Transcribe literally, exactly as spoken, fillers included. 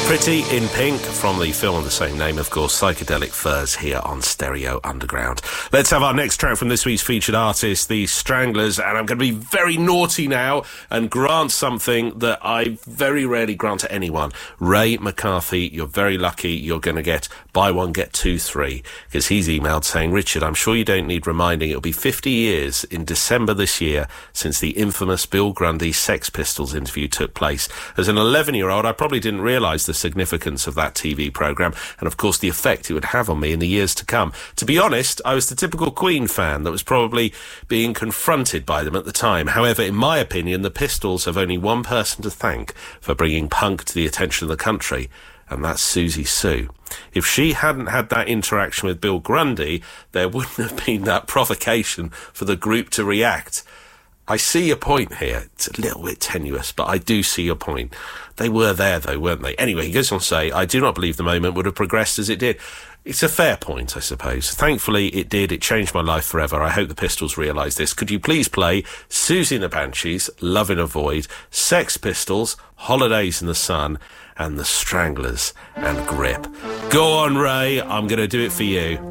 Pretty in Pink from the film of the same name, of course, Psychedelic Furs, here on Stereo Underground. Let's have our next track from this week's featured artist, the Stranglers, and I'm going to be very naughty now and grant something that I very rarely grant to anyone. Ray McCarthy, you're very lucky. You're going to get buy one, get two, three, because he's emailed saying, Richard, I'm sure you don't need reminding, it'll be fifty years in December this year since the infamous Bill Grundy Sex Pistols interview took place. As an eleven-year-old, I probably didn't realise the significance of that T V programme and, of course, the effect it would have on me in the years to come. To be honest, I was the typical Queen fan that was probably being confronted by them at the time. However, in my opinion, the Pistols have only one person to thank for bringing punk to the attention of the country, and that's Susie Sue. If she hadn't had that interaction with Bill Grundy, there wouldn't have been that provocation for the group to react. I see your point here. It's a little bit tenuous, but I do see your point. They were there, though, weren't they? Anyway, he goes on to say, I do not believe the moment would have progressed as it did. It's a fair point, I suppose. Thankfully, it did. It changed my life forever. I hope the Pistols realise this. Could you please play Susie and the Banshees, Love in a Void, Sex Pistols, Holidays in the Sun, and the Stranglers and Grip? Go on, Ray. I'm going to do it for you.